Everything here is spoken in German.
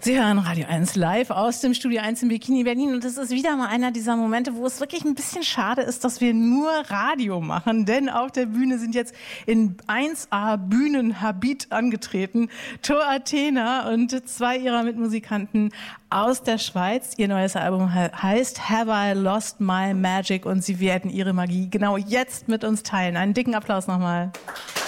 Sie hören Radio 1 live aus dem Studio 1 in Bikini Berlin und das ist wieder mal einer dieser Momente, wo es wirklich ein bisschen schade ist, dass wir nur Radio machen, denn auf der Bühne sind jetzt in 1A Bühnenhabit angetreten Tor Athena und zwei ihrer Mitmusikanten aus der Schweiz. Ihr neues Album heißt Have I Lost My Magic und sie werden ihre Magie genau jetzt mit uns teilen. Einen dicken Applaus nochmal.